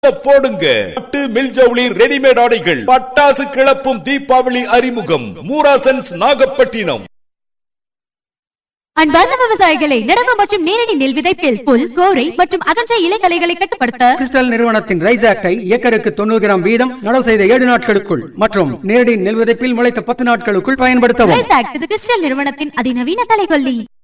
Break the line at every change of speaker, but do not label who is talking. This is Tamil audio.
போடுங்க. பட்டு மில் ஜவுளி ரெடிமேட் ஆடைகள் பட்டாசு கிளப்பும் தீபாவளி அறிமுகம் மூராசன்ஸ் நாகப்பட்டினம்.
அன்பார்ந்த விவசாயிகளை, நடவு மற்றும் நேரடி நெல் விதைப்பில் புல், கோரை மற்றும் அகன்ற இலைகளைகளை கட்டுப்படுத்த
கிறிஸ்டல் நிறுவனத்தின் ரைஸ் ஆக்டை ஏக்கருக்கு 90 கிராம் வீதம் நடவு செய்த 7 நாட்களுக்குள் மற்றும் நேரடி நெல் விதைப்பில் முளைத்த 10 நாட்களுக்குள் பயன்படுத்தவும்.
ரைஸ் ஆக்ட் இது கிறிஸ்டல் நிறுவனத்தின் அதிநவீன கலைகொல்லி.